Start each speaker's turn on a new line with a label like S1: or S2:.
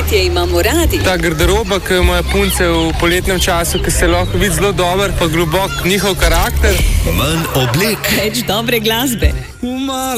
S1: poletje imamo radi.
S2: Ta garderoba, ki jo imajo punce v poletnem času, ki se lahko vidi zelo dober, pa globok njihov karakter.
S3: Manj oblek.
S1: Več dobre glasbe.